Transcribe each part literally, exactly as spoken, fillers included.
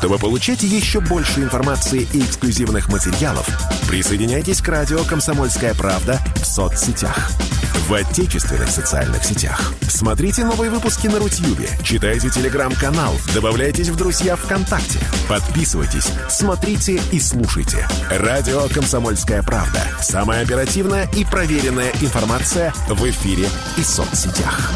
Чтобы получать еще больше информации и эксклюзивных материалов, присоединяйтесь к радио «Комсомольская правда» в соцсетях. В отечественных социальных сетях. Смотрите новые выпуски на Рутьюбе, читайте телеграм-канал, добавляйтесь в друзья ВКонтакте, подписывайтесь, смотрите и слушайте. Радио «Комсомольская правда». Самая оперативная и проверенная информация в эфире и соцсетях.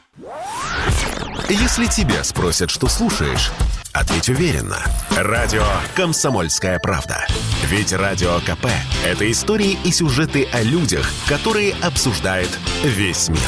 Если тебя спросят, что слушаешь, ответь уверенно. Радио «Комсомольская правда». Ведь Радио КП – это истории и сюжеты о людях, которые обсуждает весь мир.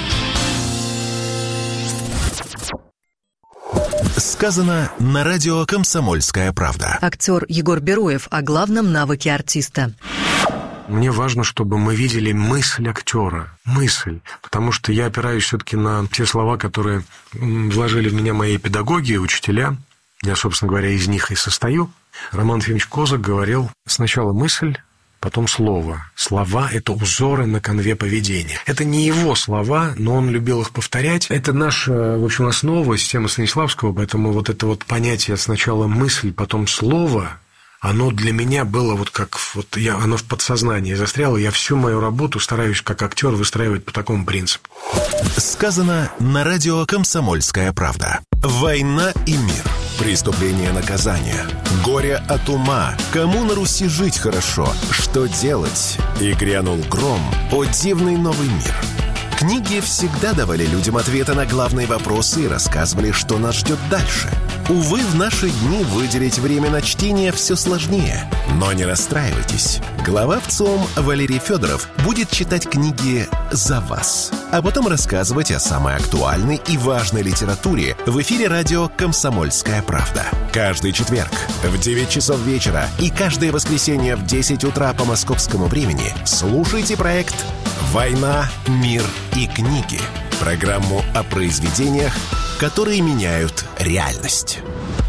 Сказано на радио «Комсомольская правда». Актер Егор Бероев о главном навыке артиста. Мне важно, чтобы мы видели мысль актера, мысль, потому что я опираюсь все-таки на те слова, которые вложили в меня мои педагоги и учителя. Я, собственно говоря, из них и состою. Роман Ефимович Козак говорил: сначала мысль, потом слово. Слова – это узоры на конве поведения. Это не его слова, но он любил их повторять. Это наша, в общем, основа, система Станиславского, поэтому вот это вот понятие сначала мысль, потом слово – оно для меня было вот как вот я, оно в подсознании застряло. Я всю мою работу стараюсь как актер выстраивать по такому принципу. Сказано на радио «Комсомольская правда». Война и мир. Преступление, наказание. Горе от ума. Кому на Руси жить хорошо? Что делать? И грянул гром. О, дивный новый мир. Книги всегда давали людям ответы на главные вопросы и рассказывали, что нас ждет дальше. Увы, в наши дни выделить время на чтение все сложнее. Но не расстраивайтесь. Глава ВЦИОМ Валерий Федоров будет читать книги за вас, а потом рассказывать о самой актуальной и важной литературе в эфире радио «Комсомольская правда». Каждый четверг в девять часов вечера и каждое воскресенье в десять утра по московскому времени слушайте проект «Война, мир и книги». Программу о произведениях, которые меняют реальность.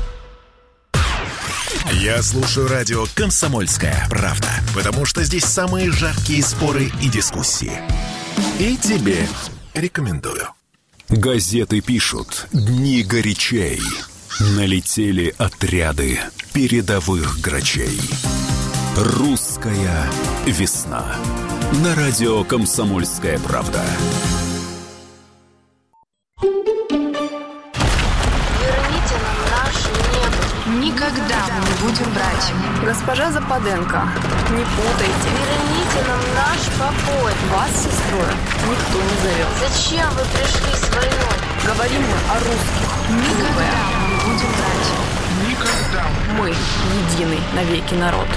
Я слушаю радио «Комсомольская правда», потому что здесь самые жаркие споры и дискуссии. И тебе рекомендую. Газеты пишут: дни горячей. Налетели отряды передовых грачей. Русская весна. На радио «Комсомольская правда». Никогда мы не будем брать. Госпожа Западенко, не путайте. Верните нам наш покой. Вас, сестрой, никто не зовет. Зачем вы пришли с войной? Говорим мы о русских. Никогда мы не будем брать. Никогда. Мы единый навеки народ.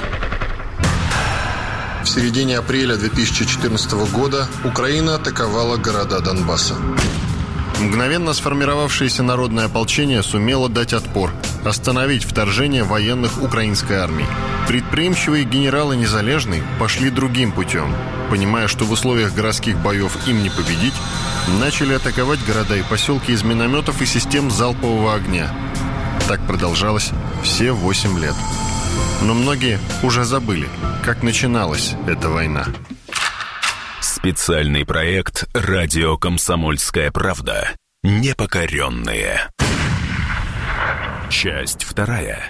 В середине апреля две тысячи четырнадцатого года Украина атаковала города Донбасса. Мгновенно сформировавшееся народное ополчение сумело дать отпор, остановить вторжение военных украинской армии. Предприимчивые генералы Незалежной пошли другим путем. Понимая, что в условиях городских боев им не победить, начали атаковать города и поселки из минометов и систем залпового огня. Так продолжалось все восемь лет. Но многие уже забыли, как начиналась эта война. Специальный проект «Радио Комсомольская правда». Непокоренные. Часть вторая.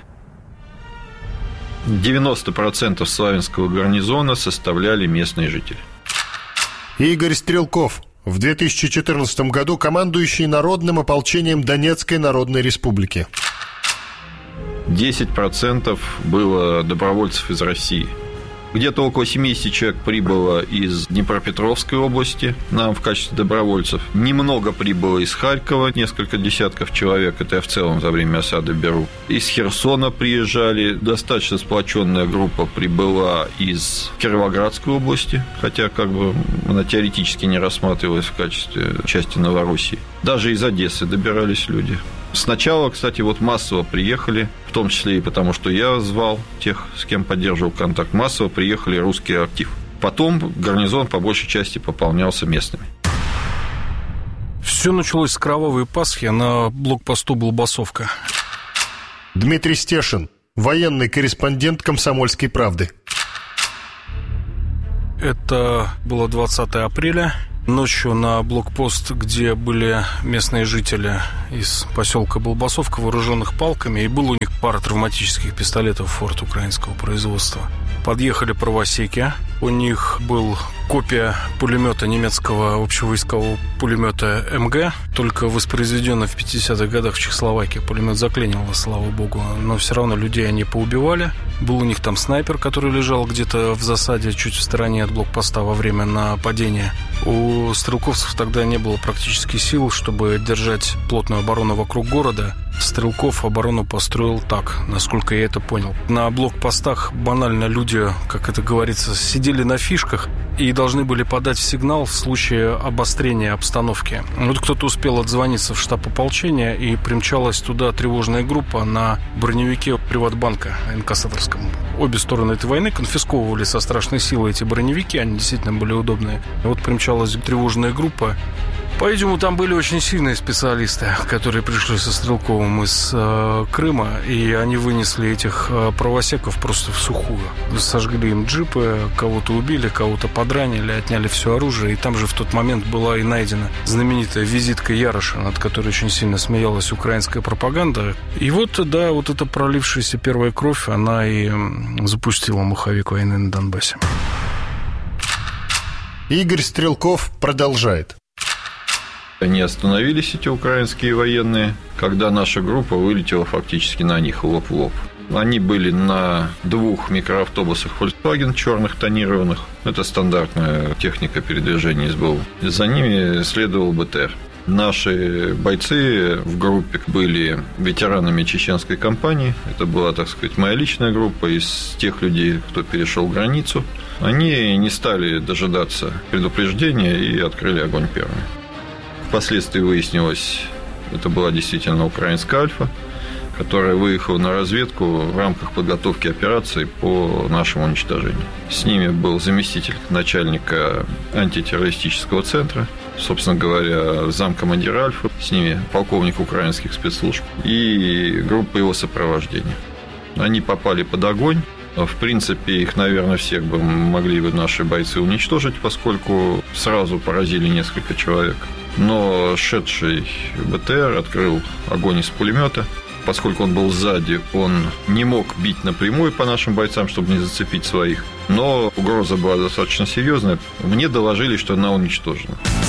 девяносто процентов славянского гарнизона составляли местные жители. Игорь Стрелков, в две тысячи четырнадцатом году командующий народным ополчением Донецкой Народной Республики. десять процентов было добровольцев из России. Где-то около семьдесят человек прибыло из Днепропетровской области, нам в качестве добровольцев. Немного прибыло из Харькова, несколько десятков человек, это я в целом за время осады беру. Из Херсона приезжали, достаточно сплоченная группа прибыла из Кировоградской области, хотя как бы она теоретически не рассматривалась в качестве части Новороссии. Даже из Одессы добирались люди. Сначала, кстати, вот массово приехали, в том числе и потому, что я звал тех, с кем поддерживал контакт, массово приехали русский актив. Потом гарнизон по большей части пополнялся местными. Все началось с кровавой Пасхи на блокпосту Болбасовка. Дмитрий Стешин, военный корреспондент «Комсомольской правды». Это было двадцатого апреля. ночью на блокпост, где были местные жители из поселка Болбасовка, вооруженных палками, и было у них пара травматических пистолетов «Форд» украинского производства. Подъехали правосеки. У них был копия пулемета немецкого общевойскового пулемета эм гэ, только воспроизведенный в пятидесятых годах в Чехословакии. Пулемет заклинило, слава богу, но все равно людей они поубивали. Был у них там снайпер, который лежал где-то в засаде чуть в стороне от блокпоста во время нападения. У стрелковцев тогда не было практически сил, чтобы держать плотную оборону вокруг города. Стрелков оборону построил так, насколько я это понял. На блокпостах банально люди, как это говорится, сидели на фишках и должны были подать сигнал в случае обострения обстановки. Вот кто-то успел отзвониться в штаб ополчения, и примчалась туда тревожная группа на броневике Приватбанка инкассаторском. Обе стороны этой войны конфисковывали со страшной силой эти броневики, они действительно были удобные. И вот примчалась тревожная группа. По-видимому, там были очень сильные специалисты, которые пришли со Стрелковым из э, Крыма, и они вынесли этих э, правосеков просто в сухую. Сожгли им джипы, кого-то убили, кого-то подранили, отняли все оружие, и там же в тот момент была и найдена знаменитая визитка Яроша, над которой очень сильно смеялась украинская пропаганда. И вот, да, вот эта пролившаяся первая кровь, она и запустила маховик войны на Донбассе. Игорь Стрелков продолжает. Они остановились, эти украинские военные, когда наша группа вылетела фактически на них лоб в лоб. Они были на двух микроавтобусах Volkswagen черных тонированных. Это стандартная техника передвижения эс бэ у. За ними следовал бэ тэ эр. Наши бойцы в группе были ветеранами чеченской кампании. Это была, так сказать, моя личная группа из тех людей, кто перешел границу. Они не стали дожидаться предупреждения и открыли огонь первыми. Впоследствии выяснилось, это была действительно украинская «Альфа», которая выехала на разведку в рамках подготовки операции по нашему уничтожению. С ними был заместитель начальника антитеррористического центра, собственно говоря, замкомандира «Альфа», с ними полковник украинских спецслужб и группа его сопровождения. Они попали под огонь. В принципе, их, наверное, всех бы могли бы наши бойцы уничтожить, поскольку сразу поразили несколько человек. Но шедший бэ тэ эр открыл огонь из пулемета. Поскольку он был сзади, он не мог бить напрямую по нашим бойцам, чтобы не зацепить своих. Но угроза была достаточно серьезная. Мне доложили, что она уничтожена.